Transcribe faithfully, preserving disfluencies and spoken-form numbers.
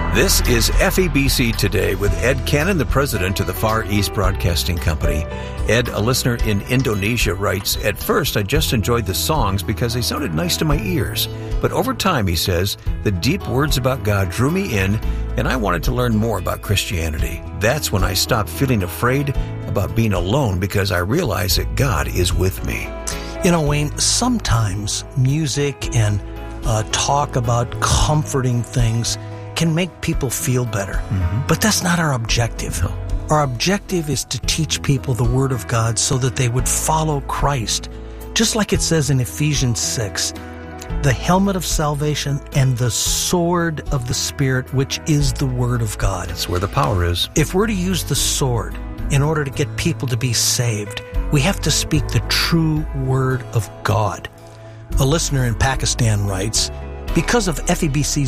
This is F E B C Today with Ed Cannon, the president of the Far East Broadcasting Company. Ed, a listener in Indonesia, writes, "At first, I just enjoyed the songs because they sounded nice to my ears. But over time," he says, "the deep words about God drew me in, and I wanted to learn more about Christianity. That's when I stopped feeling afraid about being alone because I realized that God is with me." You know, Wayne, sometimes music and uh, talk about comforting things can make people feel better. Mm-hmm. But that's not our objective. No. Our objective is to teach people the Word of God so that they would follow Christ. Just like it says in Ephesians six, the helmet of salvation and the sword of the Spirit, which is the Word of God. That's where the power is. If we're to use the sword in order to get people to be saved, we have to speak the true Word of God. A listener in Pakistan writes, "Because of F E B C's